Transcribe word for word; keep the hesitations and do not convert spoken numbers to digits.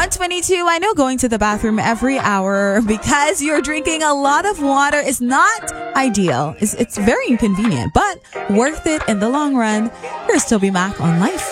one twenty-two, I know going to the bathroom every hour because you're drinking a lot of water is not ideal. It's, it's very inconvenient, but worth it in the long run. Here's Toby Mac on Life.